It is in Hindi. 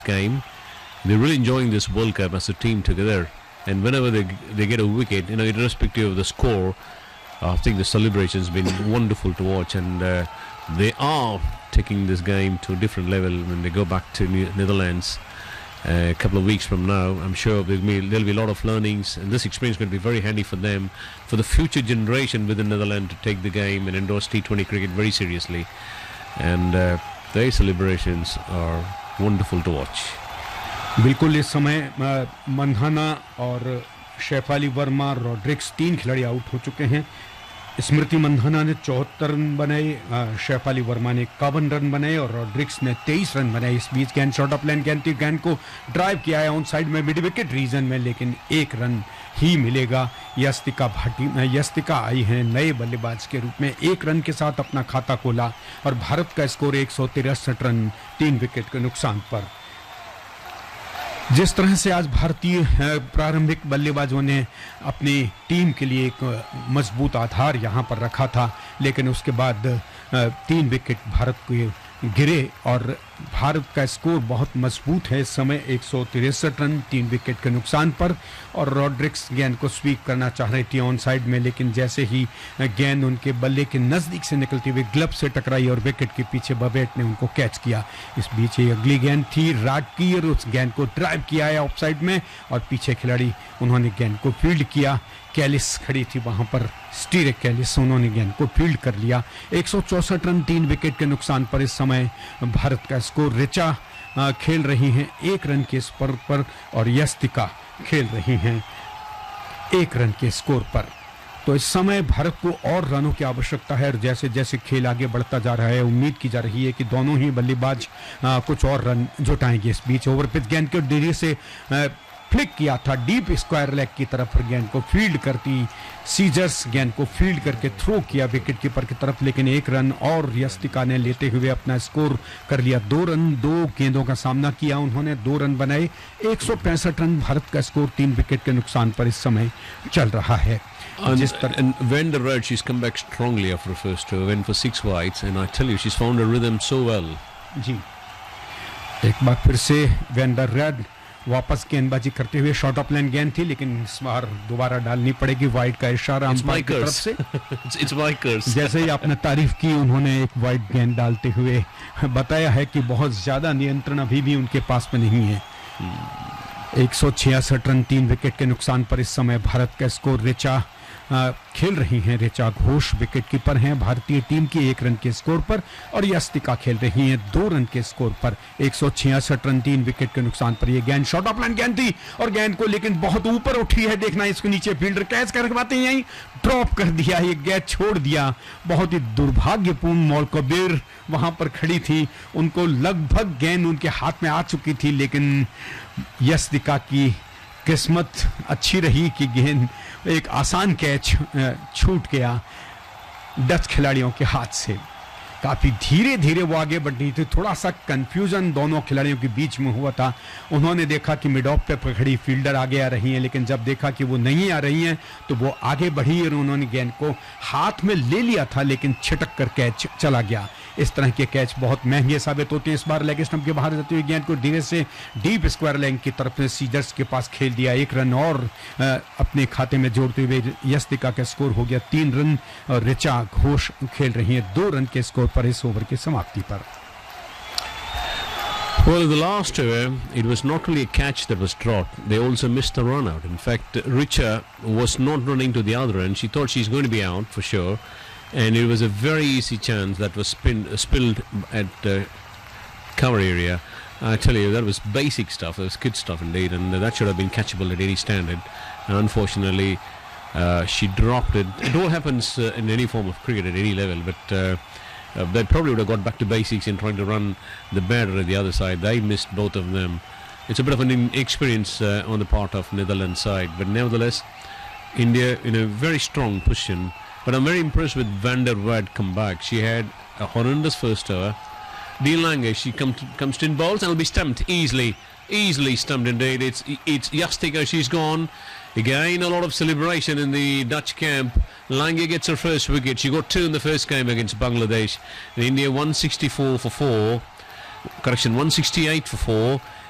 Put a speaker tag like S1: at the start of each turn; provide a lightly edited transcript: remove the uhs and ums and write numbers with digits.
S1: game. They're really enjoying this World Cup as a team together. And whenever they get a wicket, irrespective of the score, I think the celebration's been wonderful to watch. And they are taking this game to a different level when they go back to Netherlands a couple of weeks from now. I'm sure there'll be a lot of learnings, and this experience is going to be very handy for them, for the future generation within Netherlands to take the game and endorse T20 cricket very seriously. And their celebrations are wonderful to watch.
S2: बिल्कुल इस समय मंधाना और शेफाली वर्मा, रॉड्रिक्स, 3 खिलाड़ी आउट हो चुके हैं। स्मृति मंधाना ने 74 रन बनाए, शेफाली वर्मा ने 51 रन बनाए और रॉड्रिक्स ने 23 रन बनाए। इस बीच गेंद शॉर्ट ऑफ लाइन गेंद को ड्राइव किया है ऑन साइड में मिड विकेट रीजन में, लेकिन 1 रन ही मिलेगा। यस्तिका आई हैं नए बल्लेबाज के रूप में, 1 रन के साथ अपना खाता खोला और भारत का स्कोर 163 रन 3 विकेट के नुकसान पर। जिस तरह से आज भारतीय प्रारंभिक बल्लेबाजों ने अपनी टीम के लिए एक मजबूत आधार यहां पर रखा था, लेकिन उसके बाद 3 विकेट भारत के गिरे और भारत का स्कोर बहुत मजबूत है इस समय, 163 रन 3 विकेट के नुकसान पर। और रॉड्रिक्स गेंद को स्वीप करना चाह रही थी ऑन साइड में, लेकिन जैसे ही गेंद उनके बल्ले के नज़दीक से निकलती हुई ग्लव से टकराई और विकेट के पीछे बबेट ने उनको कैच किया। इस बीच ये अगली गेंद थी राड की और उस गेंद को ड्राइव किया है ऑफ साइड में और पीछे खिलाड़ी उन्होंने गेंद को फील्ड किया। कैलिस खड़ी थी वहां पर, स्टीरे कैलिस, उन्होंने गेंद को फील्ड कर लिया। 164 रन 3 विकेट के नुकसान पर इस समय भारत का स्कोर। रिचा खेल रही हैं 1 रन के स्कोर पर और यस्तिका खेल रही हैं 1 रन के स्कोर पर। तो इस समय भारत को और रनों की आवश्यकता है और जैसे जैसे खेल आगे बढ़ता जा रहा है उम्मीद की जा रही है कि दोनों ही बल्लेबाज कुछ और रन जुटाएंगे। इस बीच ओवर पिच गेंद के धीरे से फ्लिक किया था डीप स्क्वायर लेग की तरफ, गेंद को फील्ड करती सीजर्स गेंद को फील्ड करके थ्रो किया विकेट कीपर की तरफ, लेकिन 1 रन और यस्तिका ने लेते हुए अपना स्कोर कर लिया। 2 रन 2 गेंदों का सामना किया उन्होंने, 2 रन बनाए। 165 रन भारत का स्कोर 3 विकेट के नुकसान पर इस समय चल रहा है।
S1: And when the red, she's come back strongly after first two, went for 6 wides, and I tell you, she's found a rhythm so well.
S2: जी, एक बार फिर से वेंडर रेड वापस गेंदबाजी करते हुए, शॉर्ट ऑफ लाइन गेंद थी लेकिन इस बार दोबारा डालनी पड़ेगी। वाइड का इशारा अंपायर की तरफ से।
S1: It's my curse.
S2: जैसे ही आपने तारीफ की, उन्होंने एक वाइड गेंद डालते हुए बताया है कि बहुत ज्यादा नियंत्रण अभी भी उनके पास में नहीं है। 166 रन 3 विकेट के नुकसान पर इस समय भारत का स्कोर। रिचा खेल रही हैं, रिचा घोष विकेट कीपर हैं भारतीय टीम की 1 रन के स्कोर पर और यस्तिका खेल रही हैं 2 रन के स्कोर पर। 166 रन 3 विकेट के नुकसान पर यह गेंद शॉर्ट ऑफ लाइन गेंद थी और गेंद को लेकिन बहुत ऊपर उठी है, देखना इसको नीचे फील्डर कैच कर पाते हैं, यहीं ड्रॉप कर दिया, ये गेंद छोड़ दिया। बहुत ही दुर्भाग्यपूर्ण, मौलकबीर वहां पर खड़ी थी, उनको लगभग गेंद उनके हाथ में आ चुकी थी, लेकिन यस्तिका की किस्मत अच्छी रही कि गेंद एक आसान कैच छूट गया डच खिलाड़ियों के हाथ से। काफी धीरे धीरे वो आगे बढ़ रही थी, थोड़ा सा कंफ्यूजन दोनों खिलाड़ियों के बीच में हुआ था। उन्होंने देखा कि मिड ऑफ पे खड़ी फील्डर आगे आ रही हैं, लेकिन जब देखा कि वो नहीं आ रही हैं तो वो आगे बढ़ी और उन्होंने गेंद को हाथ में ले लिया था, लेकिन छिटक कर कैच चला गया। इस तरह के कैच बहुत महंगे साबित होते हैं। इस बार लेग स्टंप के बाहर जाती हुई गेंद को धीरे से डीप स्क्वायर लेग की तरफ से सीजर्स के पास खेल दिया। 1 रन और अपने खाते में जोड़ते हुए यस्तिका का स्कोर हो गया 3 रन और रिचा घोष खेल रही है 2 रन के स्कोर पर इस ओवर की समाप्ति पर।
S1: Well, in the last over, it was not only a catch that was dropped, they also missed the run out. In fact, Richa was not running to the other end. She thought she's going to be out for sure. And it was a very easy chance that was spilled at cover area. I tell you, that was basic stuff. That was good stuff indeed, and that should have been catchable at any standard. And unfortunately, she dropped it. It all happens in any form of cricket at any level, but they probably would have got back to basics in trying to run the batter at the other side. They missed both of them. It's a bit of an inexperience on the part of Netherlands side, but nevertheless, India in a very strong position. But I'm very impressed with Van der Waard comeback. She had a horrendous first over. De Lange, she comes to in bowls and will be stumped easily stumped indeed. It's Yastika, she's gone. Again, a lot of celebration in the Dutch camp. Lange gets her first wicket. She got 2 in the first game against Bangladesh. And India 164 for 4. Correction, 168 for 4.